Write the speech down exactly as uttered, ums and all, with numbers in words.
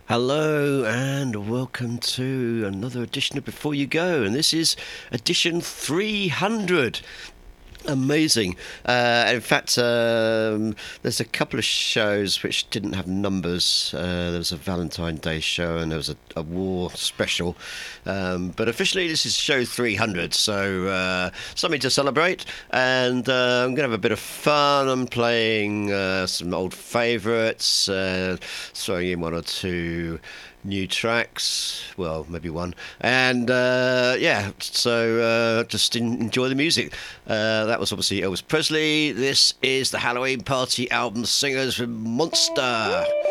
Hello and welcome to another edition of Before You Go, and this is edition three hundred. Amazing. Uh, in fact, um, there's a couple of shows which didn't have numbers. Uh, there was a Valentine's Day show and there was a, a war special. Um, but officially, this is show three hundred, so uh, something to celebrate. And uh, I'm going to have a bit of fun. I'm playing uh, some old favourites, uh, throwing in one or two new tracks, well, maybe one, and uh, yeah, so uh, just in, enjoy the music. Uh, that was obviously Elvis Presley. This is the Halloween Party album Singers with Monster.